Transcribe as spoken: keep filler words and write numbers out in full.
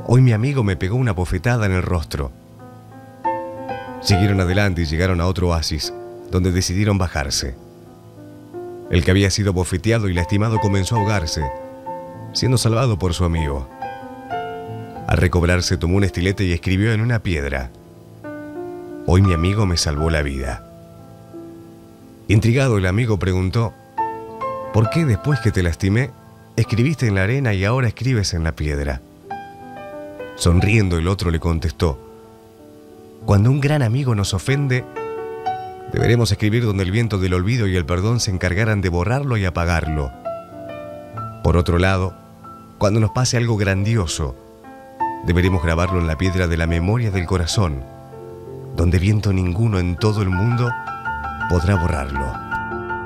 Hoy mi amigo me pegó una bofetada en el rostro. Siguieron adelante y llegaron a otro oasis, donde decidieron bajarse. El que había sido bofeteado y lastimado comenzó a ahogarse, siendo salvado por su amigo. Al recobrarse tomó un estilete y escribió en una piedra: hoy mi amigo me salvó la vida. Intrigado, el amigo preguntó: ¿por qué después que te lastimé, escribiste en la arena y ahora escribes en la piedra? Sonriendo, el otro le contestó: cuando un gran amigo nos ofende, deberemos escribir donde el viento del olvido y el perdón se encargaran de borrarlo y apagarlo. Por otro lado, cuando nos pase algo grandioso, deberemos grabarlo en la piedra de la memoria del corazón, donde viento ninguno en todo el mundo podrá borrarlo.